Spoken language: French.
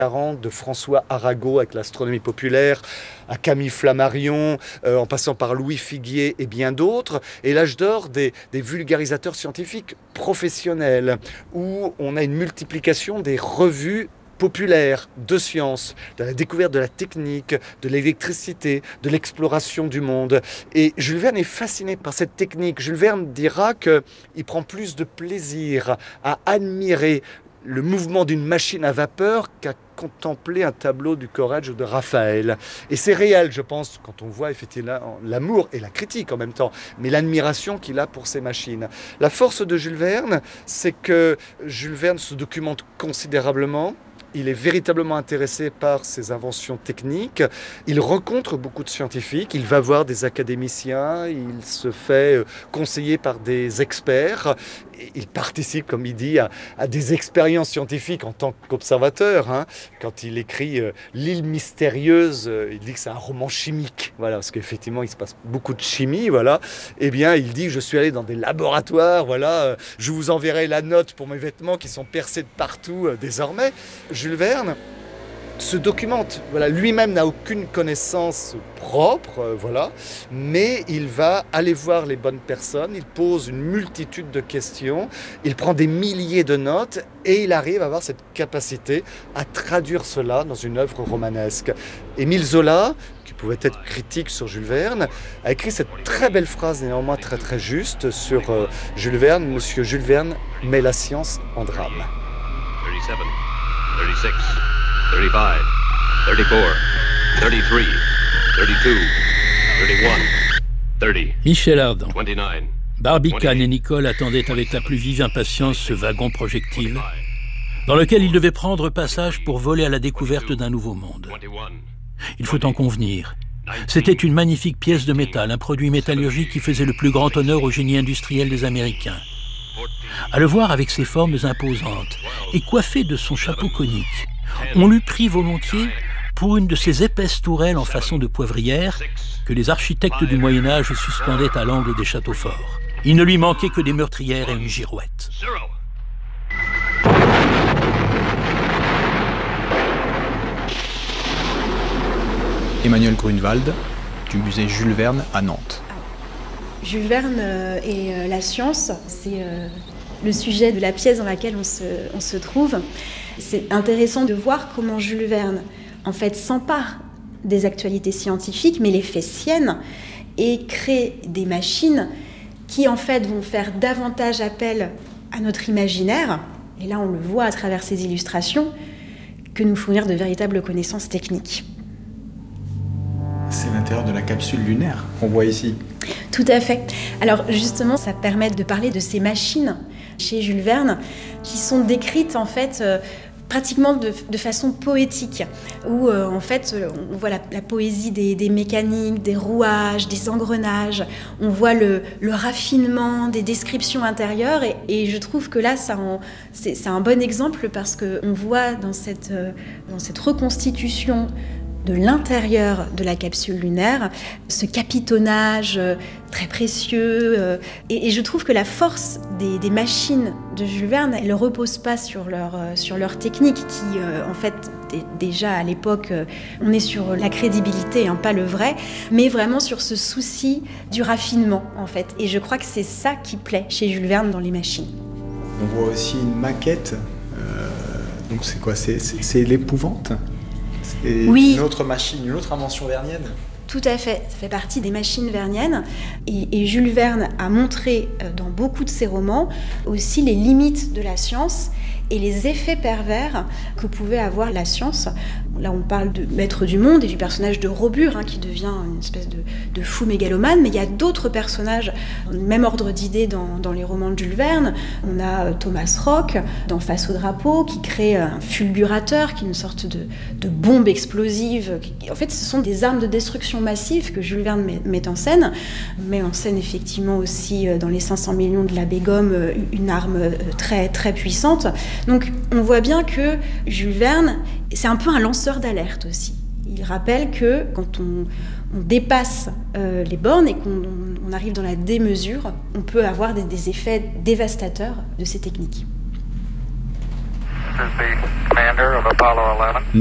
de François Arago avec l'astronomie populaire, à Camille Flammarion, en passant par Louis Figuier et bien d'autres, et l'âge d'or des vulgarisateurs scientifiques professionnels, où on a une multiplication des revues populaire de science, de la découverte de la technique, de l'électricité, de l'exploration du monde. Et Jules Verne est fasciné par cette technique. Jules Verne dira qu'il prend plus de plaisir à admirer le mouvement d'une machine à vapeur qu'à contempler un tableau du Corrège de Raphaël. Et c'est réel, je pense, quand on voit effectivement l'amour et la critique en même temps, mais l'admiration qu'il a pour ces machines. La force de Jules Verne, c'est que Jules Verne se documente considérablement. Il est véritablement intéressé par ses inventions techniques. Il rencontre beaucoup de scientifiques. Il va voir des académiciens. Il se fait conseiller par des experts. Il participe, comme il dit, à des expériences scientifiques en tant qu'observateur. Quand il écrit L'île mystérieuse, il dit que c'est un roman chimique. Voilà, parce qu'effectivement, il se passe beaucoup de chimie. Voilà. Eh bien, il dit, je suis allé dans des laboratoires. Voilà, je vous enverrai la note pour mes vêtements qui sont percés de partout désormais. Jules Verne se documente. Voilà, lui-même n'a aucune connaissance propre, voilà, mais il va aller voir les bonnes personnes, il pose une multitude de questions, il prend des milliers de notes et il arrive à avoir cette capacité à traduire cela dans une œuvre romanesque. Émile Zola, qui pouvait être critique sur Jules Verne, a écrit cette très belle phrase, néanmoins très très juste, sur Jules Verne. Monsieur Jules Verne met la science en drame. 37, 36, 35, 34, 33, 32, 31, 30. Michel Ardan. 29. Barbicane et Nicole attendaient avec la plus vive impatience ce wagon projectile dans lequel ils devaient prendre passage pour voler à la découverte d'un nouveau monde. Il faut en convenir. C'était une magnifique pièce de métal, un produit métallurgique qui faisait le plus grand honneur au génie industriel des Américains. À le voir avec ses formes imposantes et coiffé de son chapeau conique, on l'eût pris volontiers pour une de ces épaisses tourelles en façon de poivrière que les architectes du Moyen-Âge suspendaient à l'angle des châteaux forts. Il ne lui manquait que des meurtrières et une girouette. Emmanuel Grunewald, du musée Jules Verne à Nantes. Jules Verne et la science, c'est le sujet de la pièce dans laquelle on se trouve. C'est intéressant de voir comment Jules Verne, en fait, s'empare des actualités scientifiques, mais les fait siennes et crée des machines qui, en fait, vont faire davantage appel à notre imaginaire, et là, on le voit à travers ces illustrations, que nous fournir de véritables connaissances techniques. C'est l'intérieur de la capsule lunaire qu'on voit ici. Tout à fait. Alors justement, ça permet de parler de ces machines chez Jules Verne qui sont décrites en fait pratiquement de façon poétique, où en fait on voit la poésie des mécaniques, des rouages, des engrenages, on voit le raffinement des descriptions intérieures et je trouve que là c'est un bon exemple parce qu'on voit dans cette reconstitution de l'intérieur de la capsule lunaire, ce capitonnage très précieux. Et je trouve que la force des machines de Jules Verne, elle ne repose pas sur leur technique, qui, en fait, déjà à l'époque, on est sur la crédibilité, pas le vrai, mais vraiment sur ce souci du raffinement, en fait. Et je crois que c'est ça qui plaît chez Jules Verne dans les machines. On voit aussi une maquette. Donc c'est quoi ? C'est l'épouvante ? Et oui. Une autre machine, une autre invention vernienne. Tout à fait, ça fait partie des machines verniennes. Et Jules Verne a montré dans beaucoup de ses romans aussi les limites de la science et les effets pervers que pouvait avoir la science. Là, on parle de Maître du Monde et du personnage de Robur, qui devient une espèce de fou mégalomane, mais il y a d'autres personnages, dans le même ordre d'idées dans les romans de Jules Verne. On a Thomas Rock, dans Face au drapeau, qui crée un fulgurateur, qui est une sorte de bombe explosive. En fait, ce sont des armes de destruction massive que Jules Verne met en scène. Met en scène effectivement aussi, dans les 500 millions de l'abbé Gomme, une arme très, très puissante. Donc, on voit bien que Jules Verne, c'est un peu un lanceur d'alerte aussi. Il rappelle que quand on dépasse les bornes et qu'on arrive dans la démesure, on peut avoir des effets dévastateurs de ces techniques. Commander of Apollo 11.